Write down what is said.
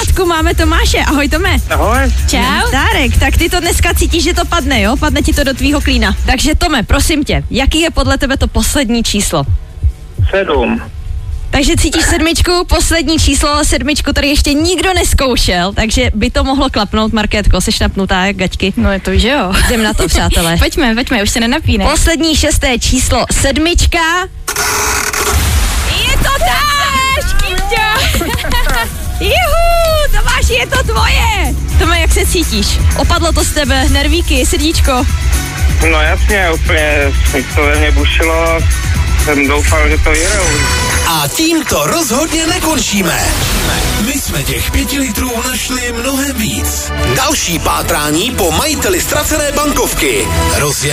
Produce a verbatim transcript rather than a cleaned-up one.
Vítku, máme Tomáše. Ahoj, Tome. Ahoj. Čau. Dárek, tak ty to dneska cítíš, že to padne, jo? Padne ti to do tvýho klína. Takže Tome, prosím tě, jaký je podle tebe to poslední číslo? Sedm. Takže cítíš sedmičku, poslední číslo, ale sedmičku tady ještě nikdo neskoušel, takže by to mohlo klapnout, Markétko, jsi napnutá jak gaťky. No je to, že jo. Jdem na to, přátelé. Pojďme, pojďme, už se nenapíne. Poslední šesté číslo, sedmička. Je to tak, Kýťo. Juhu, Tomáši, je to tvoje. Tome, jak se cítíš? Opadlo to z tebe, nervíky, srdíčko? No jasně, úplně to ve mně bušilo, jsem doufal, že to jedou. A tím to rozhodně nekončíme. My jsme těch pěti litrů našli mnohem víc. Další pátrání po majiteli ztracené bankovky. Rozjet